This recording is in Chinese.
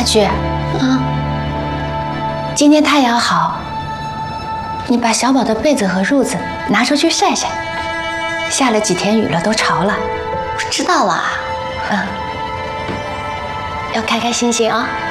去？啊，今天太阳好，你把小宝的被子和褥子拿出去晒晒。下了几天雨了，都潮了。 我知道了。 要开开心心啊。